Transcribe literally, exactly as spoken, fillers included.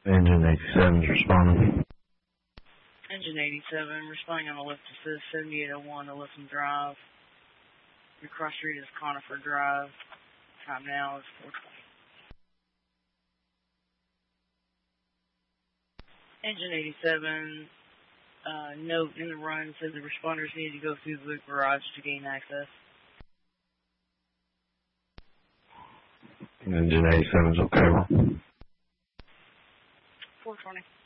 Engine eighty-seven is responding. Engine eighty-seven, responding on a lift assist, seventy-eight oh one Ellison Drive. Your cross street is Conifer Drive. Time now is four twenty. Engine eighty-seven, uh, note in the run says the responders need to go through the garage to gain access. Engine eighty-seven is okay. four twenty.